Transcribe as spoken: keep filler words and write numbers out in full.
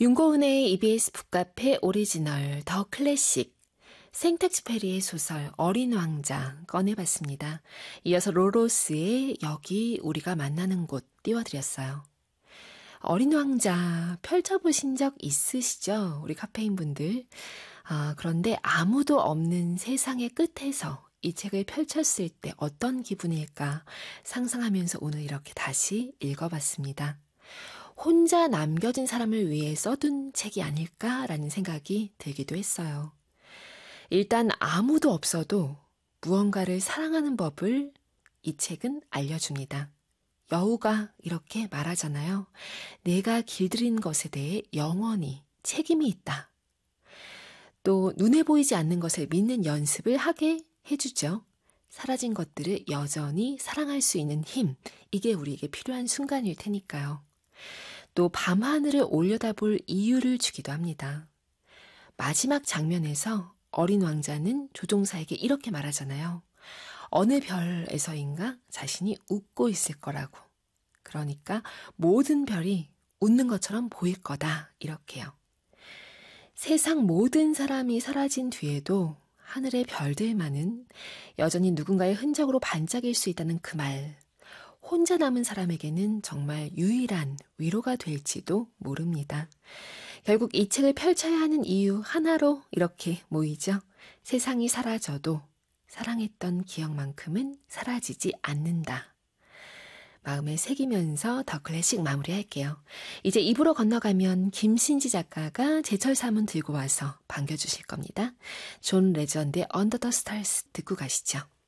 윤고은의 이비에스 북카페 오리지널 더 클래식 생텍쥐페리의 소설 어린 왕자 꺼내봤습니다. 이어서 로로스의 여기 우리가 만나는 곳 띄워드렸어요. 어린 왕자 펼쳐보신 적 있으시죠? 우리 카페인 분들. 아, 그런데 아무도 없는 세상의 끝에서 이 책을 펼쳤을 때 어떤 기분일까 상상하면서 오늘 이렇게 다시 읽어봤습니다. 혼자 남겨진 사람을 위해 써둔 책이 아닐까라는 생각이 들기도 했어요. 일단 아무도 없어도 무언가를 사랑하는 법을 이 책은 알려줍니다. 여우가 이렇게 말하잖아요. 내가 길들인 것에 대해 영원히 책임이 있다. 또 눈에 보이지 않는 것을 믿는 연습을 하게 해주죠. 사라진 것들을 여전히 사랑할 수 있는 힘, 이게 우리에게 필요한 순간일 테니까요. 또 밤하늘을 올려다볼 이유를 주기도 합니다. 마지막 장면에서 어린 왕자는 조종사에게 이렇게 말하잖아요. 어느 별에서인가 자신이 웃고 있을 거라고. 그러니까 모든 별이 웃는 것처럼 보일 거다. 이렇게요. 세상 모든 사람이 사라진 뒤에도 하늘의 별들만은 여전히 누군가의 흔적으로 반짝일 수 있다는 그 말. 혼자 남은 사람에게는 정말 유일한 위로가 될지도 모릅니다. 결국 이 책을 펼쳐야 하는 이유 하나로 이렇게 모이죠. 세상이 사라져도 사랑했던 기억만큼은 사라지지 않는다. 마음에 새기면서 더 클래식 마무리할게요. 이제 이 부로 건너가면 김신지 작가가 제철 사문 들고 와서 반겨주실 겁니다. 존 레전드의 언더 더 스타스 듣고 가시죠.